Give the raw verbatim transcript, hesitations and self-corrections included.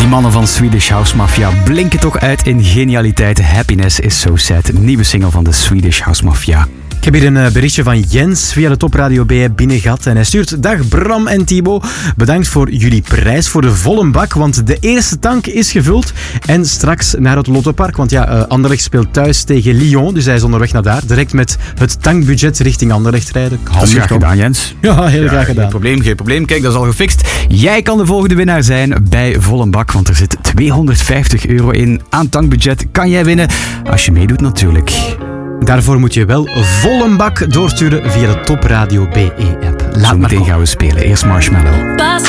mannen van Swedish House Mafia blinken toch uit in genialiteit. Happiness is so sad. Nieuwe single van de Swedish House Mafia. Ik heb hier een uh, berichtje van Jens via de Top Radio B binnen gehad. En hij stuurt: dag Bram en Thibaut. Bedankt voor jullie prijs voor de volle bak, want de eerste tank is gevuld. En straks naar het Lottopark, want ja, uh, Anderlecht speelt thuis tegen Lyon. Dus hij is onderweg naar daar. Direct met het tankbudget richting Anderlecht rijden. Dat is graag gedaan, Jens. Ja, heel ja, graag gedaan. Geen probleem, geen probleem. Kijk, dat is al gefixt. Jij kan de volgende winnaar zijn bij Volle Bak, want er zit tweehonderdvijftig euro in. Aan tankbudget kan jij winnen, als je meedoet natuurlijk. Daarvoor moet je wel volle bak doorsturen via de Top Radio B E-app. Laat meteen gaan we spelen. Eerst Marshmallow.